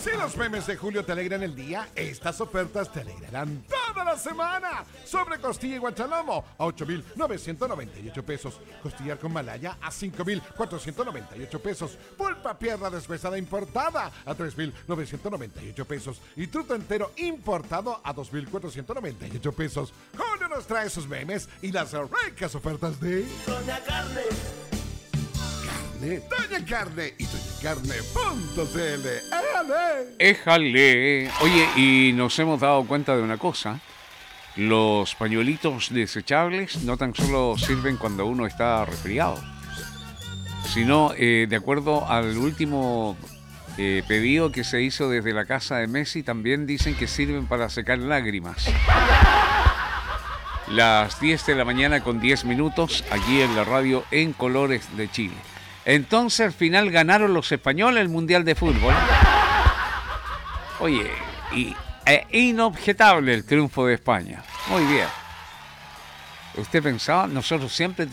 Si los memes de Julio te alegran el día, estas ofertas te alegrarán toda la semana. Sobre costilla y guachalomo a 8,998 pesos. Costillar con malaya a 5,498 pesos. Pulpa pierna deshuesada importada a 3,998 pesos. Y truto entero importado a 2,498 pesos. Julio nos trae sus memes y las ricas ofertas de Doña Carne. Doña Carne y doñacarne.cl. ¡Éjale! Éjale. Oye, y nos hemos dado cuenta de una cosa. Los pañuelitos desechables no tan solo sirven cuando uno está resfriado, sino, de acuerdo al último pedido que se hizo desde la casa de Messi, también dicen que sirven para secar lágrimas. Las 10 de la mañana con 10 minutos, aquí en la radio En Colores de Chile. Entonces, al final ganaron los españoles el Mundial de Fútbol. Oye, inobjetable el triunfo de España. Muy bien. ¿Usted pensaba? Nosotros siempre